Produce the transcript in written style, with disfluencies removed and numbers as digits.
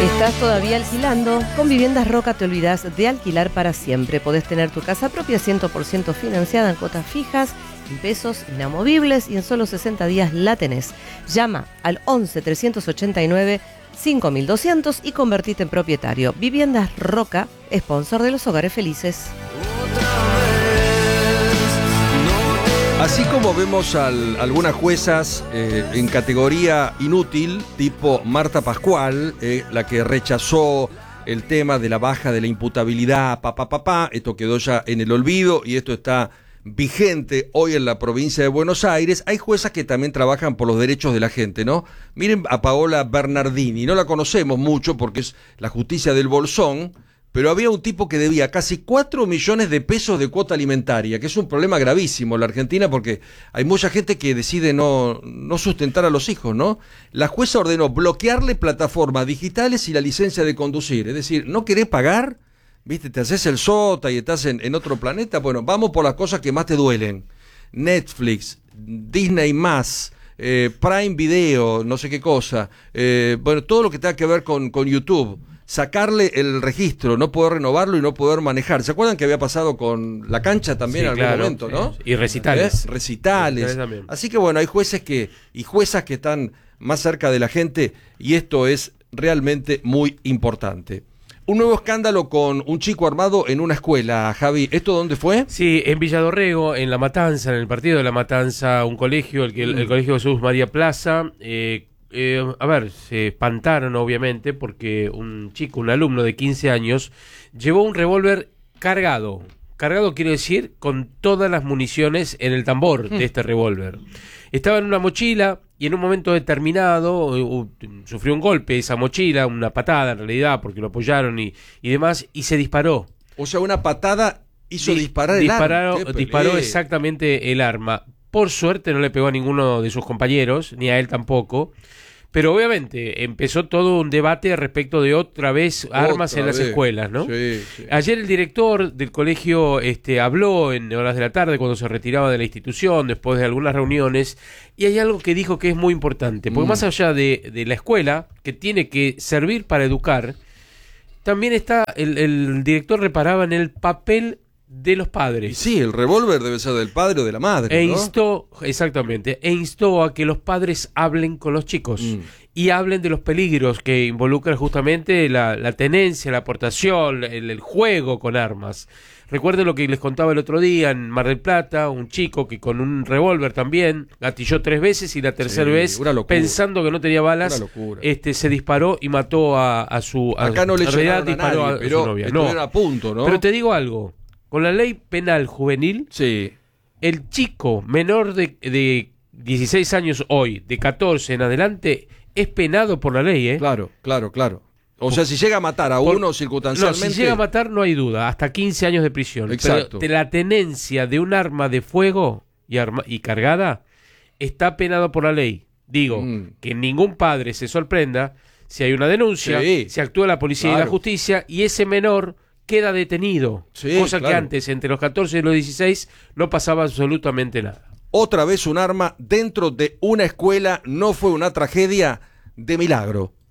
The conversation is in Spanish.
¿Estás todavía alquilando? Con Viviendas Roca te olvidás de alquilar para siempre. Podés tener tu casa propia 100% financiada en cuotas fijas, en pesos inamovibles y en solo 60 días la tenés. Llama al 11 389 5200 y convertite en propietario. Viviendas Roca, sponsor de los hogares felices. Así como vemos algunas juezas en categoría inútil, tipo Marta Pascual, la que rechazó el tema de la baja de la imputabilidad, esto quedó ya en el olvido y esto está vigente hoy en la provincia de Buenos Aires. Hay juezas que también trabajan por los derechos de la gente, ¿no? Miren a Paola Bernardini, no la conocemos mucho porque es la justicia del Bolsón, pero había un tipo que debía casi 4 millones de pesos de cuota alimentaria, que es un problema gravísimo en la Argentina porque hay mucha gente que decide no sustentar a los hijos, ¿no? La jueza ordenó bloquearle plataformas digitales y la licencia de conducir. Es decir, ¿no querés pagar? ¿Viste? Te haces el sota y estás en otro planeta. Bueno, vamos por las cosas que más te duelen. Netflix, Disney+, Prime Video, no sé qué cosa. Bueno, todo lo que tenga que ver con YouTube. Sacarle el registro, no poder renovarlo y no poder manejar. ¿Se acuerdan que había pasado con la cancha también en algún momento, no? Y recitales. Recitales. Así que bueno, hay jueces y juezas que están más cerca de la gente y esto es realmente muy importante. Un nuevo escándalo con un chico armado en una escuela, Javi. ¿Esto dónde fue? Sí, en Villadorrego, en La Matanza, en el partido de La Matanza, un colegio, el Colegio Jesús María Plaza. Se espantaron obviamente porque un chico, un alumno de 15 años, llevó un revólver cargado. Cargado quiere decir con todas las municiones en el tambor de este revólver. Estaba en una mochila y en un momento determinado sufrió un golpe esa mochila, una patada en realidad, porque lo apoyaron y demás, y se disparó. O sea, una patada hizo disparar el arma. Disparó exactamente el arma. Por suerte no le pegó a ninguno de sus compañeros, ni a él tampoco. Pero obviamente empezó todo un debate respecto de otra vez armas en las escuelas, ¿no? Sí. Ayer el director del colegio habló en horas de la tarde cuando se retiraba de la institución, después de algunas reuniones, y hay algo que dijo que es muy importante, porque más allá de la escuela, que tiene que servir para educar, también está, el director reparaba en el papel de los padres. Y sí, el revólver debe ser del padre o de la madre, instó a que los padres hablen con los chicos y hablen de los peligros que involucran justamente la tenencia, la aportación, el juego con armas. Recuerden lo que les contaba el otro día en Mar del Plata, un chico que con un revólver también gatilló 3 veces y la tercera vez, pensando que no tenía balas, se disparó y mató a su Acá no le llegaron a nadie, a pero su novia. estuvieron a punto, ¿no? Pero te digo algo. Con la ley penal juvenil, el chico menor de 16 años hoy, de 14 en adelante, es penado por la ley, ¿eh? Claro. O sea, si llega a matar a uno circunstancialmente... No, si llega a matar no hay duda, hasta 15 años de prisión. Exacto. Pero la tenencia de un arma de fuego y cargada está penado por la ley. Digo, que ningún padre se sorprenda si hay una denuncia, si actúa la policía y la justicia, y ese menor queda detenido, cosa que antes, entre los 14 y los 16, no pasaba absolutamente nada. Otra vez un arma dentro de una escuela, no fue una tragedia, de milagro.